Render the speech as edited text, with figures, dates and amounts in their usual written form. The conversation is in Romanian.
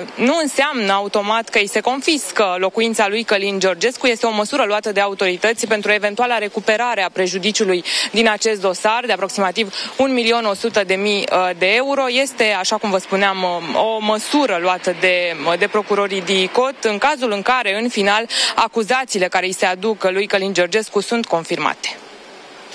nu înseamnă automat că îi se confiscă locuința lui Călin Georgescu. Este o măsură luată de autorități pentru eventuala recuperare a prejudiciului din acest dosar de aproximativ 1.100.000 de euro. Este, așa cum vă spuneam, o măsură luată de procurorii DICOT în cazul în care, în final, acuzațiile care îi se aduc lui Călin Georgescu sunt confirmate.